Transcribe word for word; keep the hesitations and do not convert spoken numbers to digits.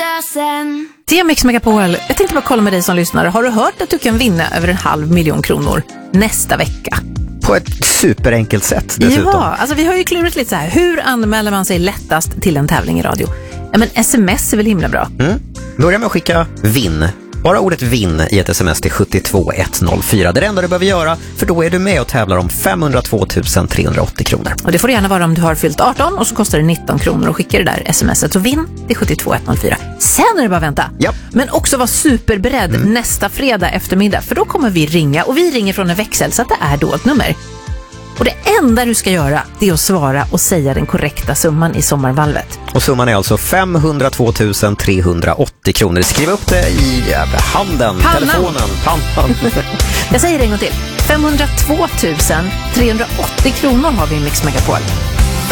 sen. Det är Mix Megapol. Jag tänkte bara kolla med dig som lyssnare. Har du hört att du kan vinna över en halv miljon kronor nästa vecka? På ett superenkelt sätt dessutom. Ja, alltså vi har ju klurat lite så här. Hur anmäler man sig lättast till en tävling i radio? Ja, men sms är väl himla bra. Mm. Börja med att skicka vinn. Bara ordet vinn i ett sms till sju två ett noll fyra. Det är det enda du behöver göra, för då är du med och tävlar om femhundratvå tusen trehundraåttio kronor. Och det får gärna vara om du har fyllt arton och så kostar det nitton kronor och skicka det där smset. Så vinn till sju två ett noll fyra. Sen är det bara att vänta. Ja. Men också vara superberedd mm. nästa fredag eftermiddag, för då kommer vi ringa och vi ringer från en växel så att det är dolt nummer. Och det enda du ska göra det är att svara och säga den korrekta summan i sommarvalvet. Och summan är alltså femhundratvå tusen trehundraåttio kronor. Skriv upp det i jävla handen, pannan. telefonen, pannan. Jag säger det en gång till. femhundratvå tusen trehundraåttio kronor har vi i Mix Megapol.